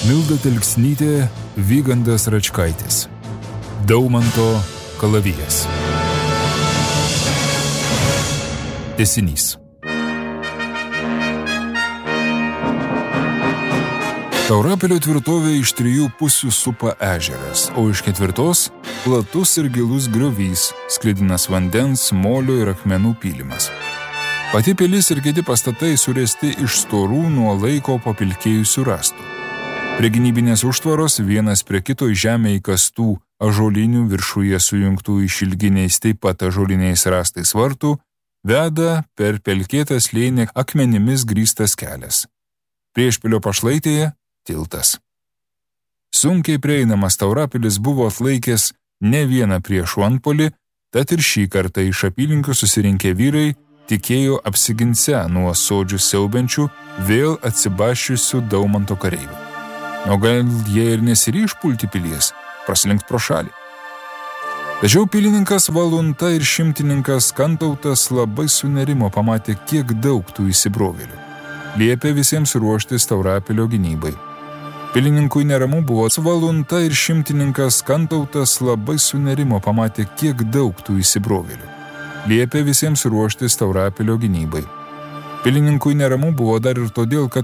Milda Telksnytė, Vygandas Račkaitis. Daumanto kalavijas. Tęsinys. Taurapilio tvirtovę iš 3 pusių supa ežeras, o iš 4 platus ir gilus griovys, sklidinas vandens, molio ir akmenų pylimas. Pati pilis ir kiti pastatai suresti iš storų nuo laiko papilkėjusių rąstų. Prie gynybinės užtvaros vienas prie kito į žemę įkastų ąžuolinių viršuje sujungtų išilginiais taip pat ąžuoliniais rąstais vartų veda per pelkėtą slėnį akmenimis grįstas kelias. Priešpilio pašlaitėje tiltas. Sunkiai prieinamas Taurapilis buvo atlaikęs ne vieną priešų antpuolį, tad ir šį kartą iš apylinkių susirinkę vyrai tikėjo apsiginsią nuo sodžių siaubiančių, vėl atsibaščiusių Daumanto kareivių. O gal jie ir nesiryš pulti pilies, praslinkt pro šalį. Tačiau pilininkas Valunta ir šimtininkas Kantautas labai sunerimo pamatė, kiek daug tų įsibrovėlių. Liepė visiems ruoštis Taurapilio gynybai. Pilininkui neramu buvo, Valunta ir šimtininkas Kantautas labai sunerimo pamatė, kiek daug tų įsibrovėlių. Liepė visiems ruoštis Taurapilio gynybai. Pilininkui neramu buvo dar ir todėl, kad